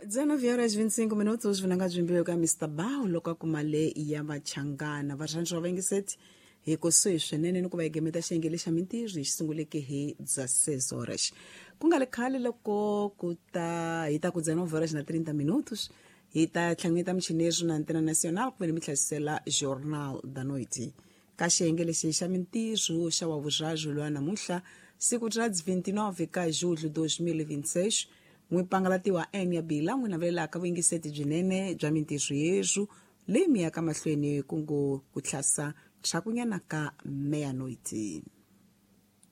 19 horas 25 minutos vinanga byimbile ka Mr. Bao loko ku male ya Machangana varhandzi va vangiseti hi kusuhi swinene ni ku va yigemeta xiyenge xa mintirho xi sunguleke hi 16 horas ku nga le khale loko hi ta ku 19 horas na 30 minutos hi ta tlhangeta michinezo na antena nacional ku ve ni mi tlherisela Jornal da Noite ka xiyenge lexi xa mintirho xa wa vurhajo lwa namuntlha siku ra 29 ka julho 2026 n'wi pangalatiwa Enya Bila n'wi navelaka vuyingiseti byinene bya mintirho yezu leyi mi yaka mahlweni ku tlhasa tlakunyana ka meya noite.